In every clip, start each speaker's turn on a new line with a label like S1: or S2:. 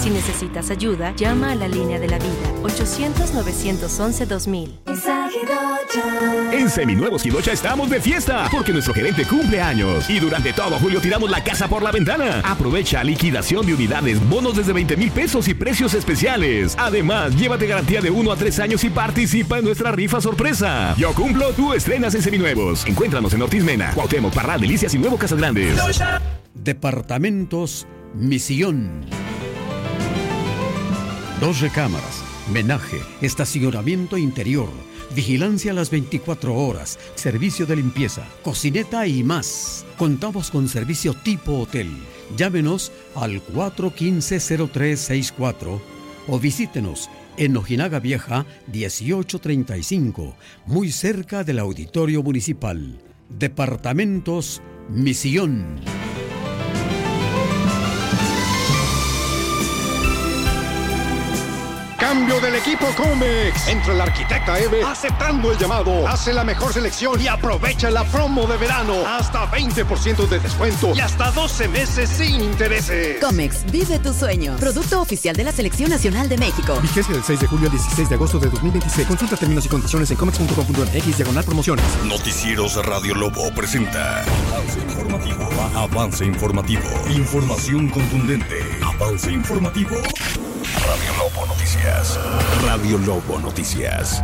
S1: Si necesitas ayuda, llama a la línea de la vida, 800-911-2000.
S2: En Seminuevos Quilocha estamos de fiesta, porque nuestro gerente cumple años. Y durante todo julio tiramos la casa por la ventana. Aprovecha liquidación de unidades, bonos desde 20,000 pesos y precios especiales. Además, llévate garantía de 1 a 3 años y participa en nuestra rifa sorpresa. Yo cumplo, tú estrenas en Seminuevos. Encuéntranos en Ortiz Mena, Cuauhtémoc, Parral, Delicias y Nuevo Casas Grandes.
S3: Departamentos Misión. 2 recámaras, menaje, estacionamiento interior, vigilancia a las 24 horas, servicio de limpieza, cocineta y más. Contamos con servicio tipo hotel. Llámenos al 415-0364 o visítenos en Ojinaga Vieja 1835, muy cerca del Auditorio Municipal. Departamentos Misión.
S4: Cambio del equipo Comex. Entra la arquitecta Eve aceptando el llamado. Hace la mejor selección y aprovecha la promo de verano. Hasta 20% de descuento y hasta 12 meses sin intereses.
S5: Comex, vive tu sueño. Producto oficial de la Selección Nacional de México.
S6: Vigencia del 6 de julio al 16 de agosto de 2026. Consulta términos y condiciones en comex.com.mx/promociones.
S7: Noticieros Radio Lobo presenta Avance Informativo. Avance Informativo. Información contundente. Avance Informativo. Radio Lobo Noticias. Radio Lobo Noticias.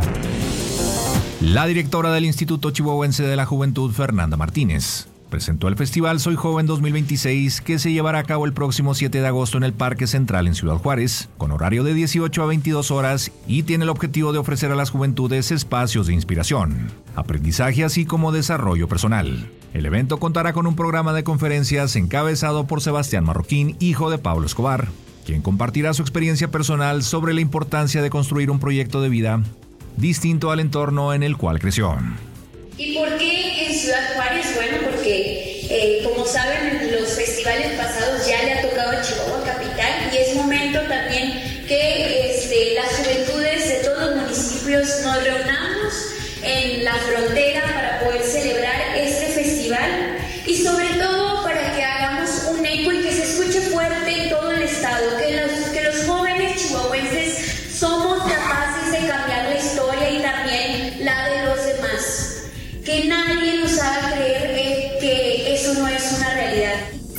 S8: La directora del Instituto Chihuahuense de la Juventud, Fernanda Martínez, presentó el Festival Soy Joven 2026, que se llevará a cabo el próximo 7 de agosto en el Parque Central en Ciudad Juárez, con horario de 18 a 22 horas y tiene el objetivo de ofrecer a las juventudes espacios de inspiración, aprendizaje así como desarrollo personal. El evento contará con un programa de conferencias encabezado por Sebastián Marroquín, hijo de Pablo Escobar, quien compartirá su experiencia personal sobre la importancia de construir un proyecto de vida distinto al entorno en el cual creció.
S9: ¿Y por qué en Ciudad Juárez? Bueno, porque como saben, en los festivales pasados ya le ha tocado a Chihuahua Capital y es momento también que las juventudes de todos los municipios nos reunamos en la frontera para poder celebrar este festival y sobre todo para que hagamos un eco y que se escuche fuerte en todo el estado, que los jóvenes chihuahuenses somos capaces de cambiar la historia y también la de los demás. Que nadie nos haga creer que eso no es una realidad.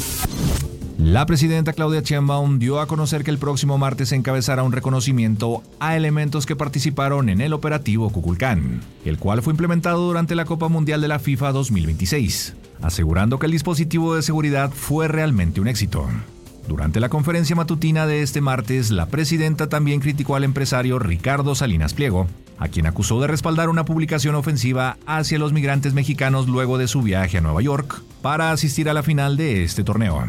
S8: La presidenta Claudia Sheinbaum dio a conocer que el próximo martes encabezará un reconocimiento a elementos que participaron en el operativo Kukulcán, el cual fue implementado durante la Copa Mundial de la FIFA 2026, asegurando que el dispositivo de seguridad fue realmente un éxito. Durante la conferencia matutina de este martes, la presidenta también criticó al empresario Ricardo Salinas Pliego, a quien acusó de respaldar una publicación ofensiva hacia los migrantes mexicanos luego de su viaje a Nueva York para asistir a la final de este torneo.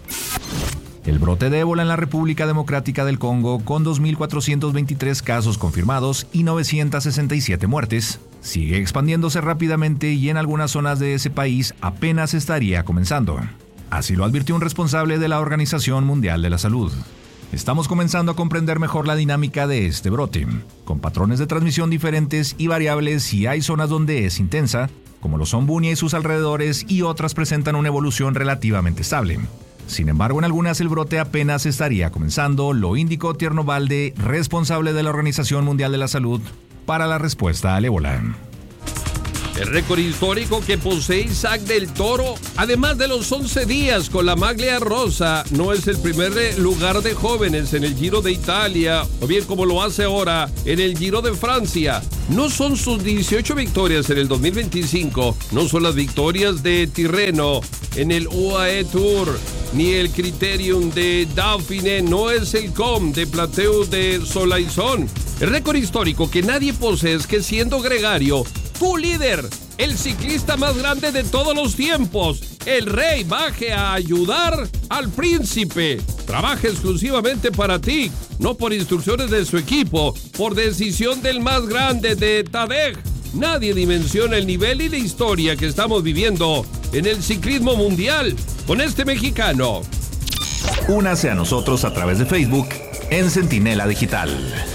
S8: El brote de ébola en la República Democrática del Congo, con 2.423 casos confirmados y 967 muertes, sigue expandiéndose rápidamente y en algunas zonas de ese país apenas estaría comenzando. Así lo advirtió un responsable de la Organización Mundial de la Salud. Estamos comenzando a comprender mejor la dinámica de este brote, con patrones de transmisión diferentes y variables, y hay zonas donde es intensa, como lo son Bunia y sus alrededores, y otras presentan una evolución relativamente estable. Sin embargo, en algunas el brote apenas estaría comenzando, lo indicó Tierno Valde, responsable de la Organización Mundial de la Salud, para la respuesta al ébola.
S10: El récord histórico que posee Isaac del Toro, además de los 11 días con la maglia rosa, no es el primer lugar de jóvenes en el Giro de Italia, o bien como lo hace ahora en el Giro de Francia. No son sus 18 victorias en el 2025, no son las victorias de Tirreno en el UAE Tour, ni el Criterium de Dauphiné, no es el Com de Plateau de Solaizón. El récord histórico que nadie posee es que, siendo gregario, tu líder, el ciclista más grande de todos los tiempos, el rey, baje a ayudar al príncipe. Trabaja exclusivamente para ti, no por instrucciones de su equipo, por decisión del más grande, de Tadej. Nadie dimensiona el nivel y la historia que estamos viviendo en el ciclismo mundial con este mexicano.
S8: Únase a nosotros a través de Facebook en Centinela Digital.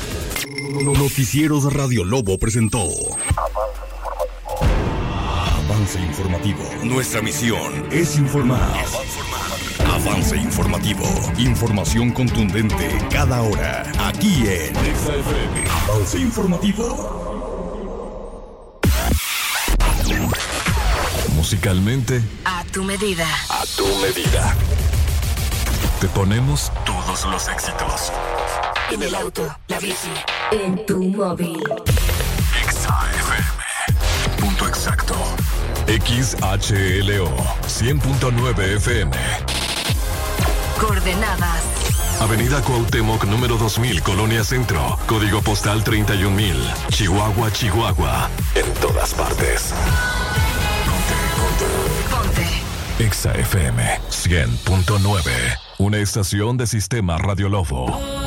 S7: Noticieros Radio Lobo presentó Avance Informativo. Nuestra misión es informar. Avance informativo. Información contundente cada hora. Aquí en XFM. Avance informativo. Musicalmente,
S5: A tu medida.
S7: a tu medida. Te ponemos todos los éxitos.
S5: En el auto, la bici, en tu móvil.
S7: XFM. Punto exacto. XHLO 100.9 FM.
S5: Coordenadas.
S7: Avenida Cuauhtémoc, número 2000, Colonia Centro. Código postal 31000. Chihuahua, Chihuahua. En todas partes.
S5: Ponte.
S7: XFM 100.9. Una estación de Sistema Radio Lobo.